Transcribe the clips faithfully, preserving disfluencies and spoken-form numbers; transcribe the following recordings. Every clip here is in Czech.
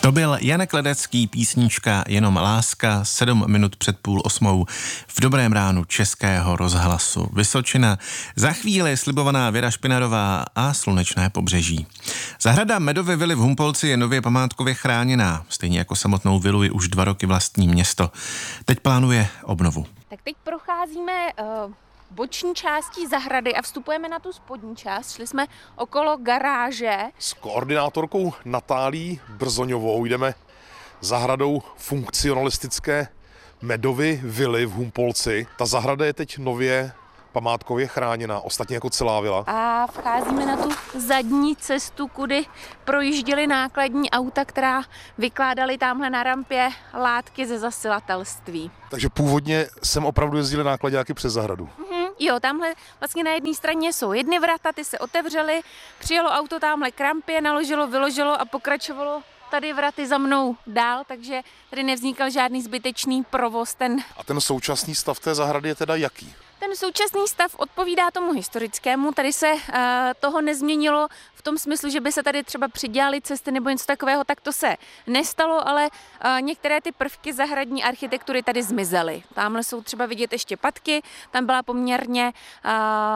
To byl Janek Ledecký, písnička Jenom láska, sedm minut před půl osmou v Dobrém ránu Českého rozhlasu Vysočina. Za chvíli slibovaná Věra Špinarová a slunečné pobřeží. Zahrada Medovy vily v Humpolci je nově památkově chráněná, stejně jako samotnou vilu je už dva roky vlastní město. Teď plánuje obnovu. Tak teď procházíme uh... boční částí zahrady a vstupujeme na tu spodní část. Šli jsme okolo garáže. S koordinátorkou Natálí Brzoňovou jdeme zahradou funkcionalistické Medovy vily v Humpolci. Ta zahrada je teď nově památkově chráněná, ostatně jako celá vila. A vcházíme na tu zadní cestu, kudy projížděly nákladní auta, která vykládaly tamhle na rampě látky ze zasilatelství. Takže původně sem opravdu jezdili nákladáky přes zahradu. Mhm, jo, tamhle vlastně na jedné straně jsou jedny vrata, ty se otevřely, přijelo auto tamhle k rampě, naložilo, vyložilo a pokračovalo tady vraty za mnou dál, takže tady nevznikal žádný zbytečný provoz. Ten... A ten současný stav té zahrady je teda jaký? Ten současný stav odpovídá tomu historickému. Tady se uh, toho nezměnilo v tom smyslu, že by se tady třeba přidělaly cesty nebo něco takového, tak to se nestalo, ale uh, některé ty prvky zahradní architektury tady zmizely. Tamhle jsou třeba vidět ještě patky, tam byla poměrně uh,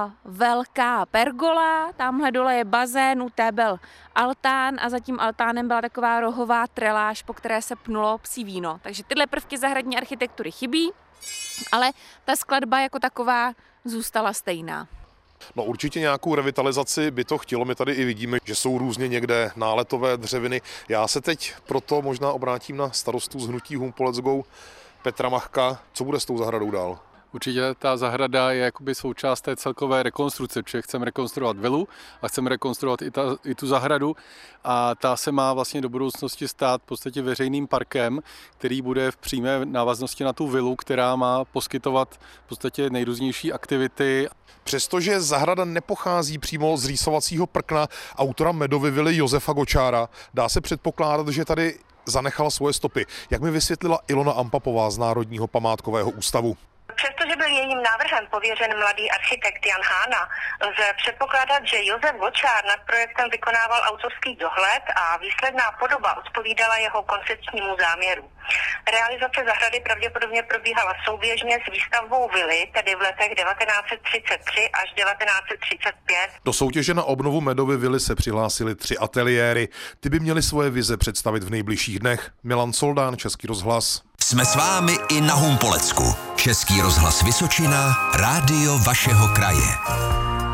velká pergola, tamhle dole je bazén, u té byl altán a za tím altánem byla taková rohová treláž, po které se pnulo psí víno. Takže tyhle prvky zahradní architektury chybí. Ale ta skladba jako taková zůstala stejná. No určitě nějakou revitalizaci by to chtělo, my tady i vidíme, že jsou různě někde náletové dřeviny. Já se teď proto možná obrátím na starostu z hnutí Humpolec Go Petra Machka. Co bude s tou zahradou dál? Určitě ta zahrada je jakoby součást té celkové rekonstrukce, protože chceme rekonstruovat vilu a chceme rekonstruovat i, ta, i tu zahradu a ta se má vlastně do budoucnosti stát v podstatě veřejným parkem, který bude v přímé návaznosti na tu vilu, která má poskytovat v podstatě nejrůznější aktivity. Přestože zahrada nepochází přímo z rýsovacího prkna autora Medovy vily Josefa Gočára, dá se předpokládat, že tady zanechal svoje stopy. Jak mi vysvětlila Ilona Ampapová z Národního památkového ústavu. Přestože byl jejím návrhem pověřen mladý architekt Jan Hána, lze předpokládat, že Josef Gočár nad projektem vykonával autorský dohled a výsledná podoba odpovídala jeho koncepčnímu záměru. Realizace zahrady pravděpodobně probíhala souběžně s výstavbou vily, tedy v letech devatenáct set třicet tři až devatenáct set třicet pět. Do soutěže na obnovu Medovy vily se přihlásily tři ateliéry. Ty by měly svoje vize představit v nejbližších dnech. Milan Soldán, Český rozhlas. Jsme s vámi i na Humpolecku. Český rozhlas Vysočina, rádio vašeho kraje.